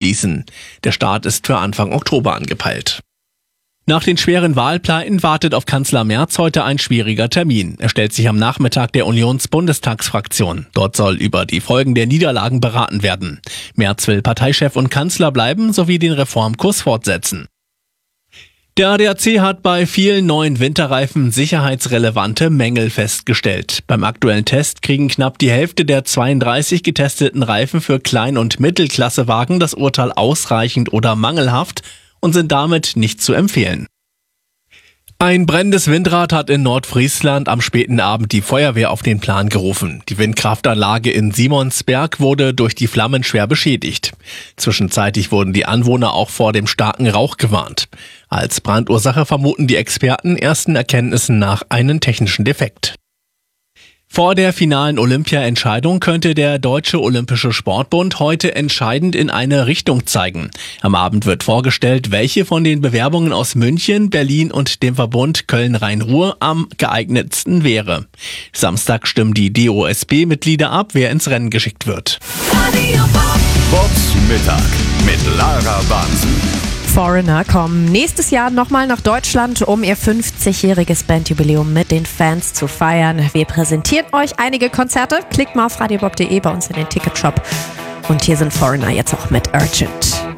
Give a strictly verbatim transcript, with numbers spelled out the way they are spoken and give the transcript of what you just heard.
abschließen. Der Start ist für Anfang Oktober angepeilt. Nach den schweren Wahlpleiten wartet auf Kanzler Merz heute ein schwieriger Termin. Er stellt sich am Nachmittag der Unions-Bundestagsfraktion. Dort soll über die Folgen der Niederlagen beraten werden. Merz will Parteichef und Kanzler bleiben sowie den Reformkurs fortsetzen. Der A D A C hat bei vielen neuen Winterreifen sicherheitsrelevante Mängel festgestellt. Beim aktuellen Test kriegen knapp die Hälfte der zweiunddreißig getesteten Reifen für Klein- und Mittelklassewagen das Urteil ausreichend oder mangelhaft und sind damit nicht zu empfehlen. Ein brennendes Windrad hat in Nordfriesland am späten Abend die Feuerwehr auf den Plan gerufen. Die Windkraftanlage in Simonsberg wurde durch die Flammen schwer beschädigt. Zwischenzeitlich wurden die Anwohner auch vor dem starken Rauch gewarnt. Als Brandursache vermuten die Experten ersten Erkenntnissen nach einen technischen Defekt. Vor der finalen Olympia-Entscheidung könnte der Deutsche Olympische Sportbund heute entscheidend in eine Richtung zeigen. Am Abend wird vorgestellt, welche von den Bewerbungen aus München, Berlin und dem Verbund Köln-Rhein-Ruhr am geeignetsten wäre. Samstag stimmen die D O S B-Mitglieder ab, wer ins Rennen geschickt wird. Bobs Mittag mit Lara Bansen. Foreigner kommen nächstes Jahr nochmal nach Deutschland, um ihr fünfzigjähriges Bandjubiläum mit den Fans zu feiern. Wir präsentieren euch einige Konzerte. Klickt mal auf radiobob punkt de bei uns in den Ticketshop. Und hier sind Foreigner jetzt auch mit Urgent.